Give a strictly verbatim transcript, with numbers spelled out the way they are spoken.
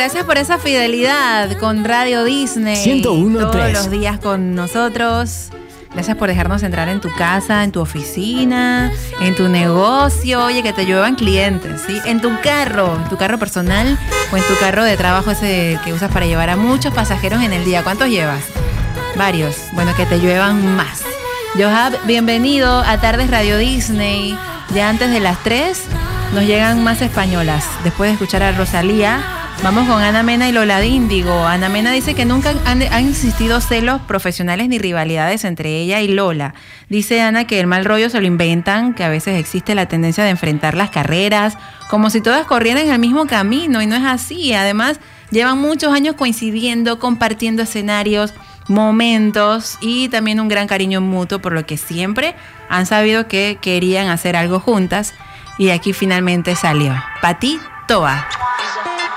gracias por esa fidelidad con Radio Disney. ciento uno punto tres. Todos los días con nosotros. Gracias por dejarnos entrar en tu casa, en tu oficina, en tu negocio. Oye, que te lluevan clientes, ¿sí? En tu carro, en tu carro personal o en tu carro de trabajo ese que usas para llevar a muchos pasajeros en el día. ¿Cuántos llevas? Varios. Bueno, que te lluevan más. Johab, bienvenido a Tardes Radio Disney. Ya antes de las tres nos llegan más españolas. Después de escuchar a Rosalía, vamos con Ana Mena y Lola Díndigo. Ana Mena dice que nunca han, han existido celos profesionales ni rivalidades entre ella y Lola. Dice Ana que el mal rollo se lo inventan, que a veces existe la tendencia de enfrentar las carreras, como si todas corrieran el mismo camino, y no es así. Además, llevan muchos años coincidiendo, compartiendo escenarios, momentos y también un gran cariño mutuo, por lo que siempre han sabido que querían hacer algo juntas, y aquí finalmente salió. Pati Toa.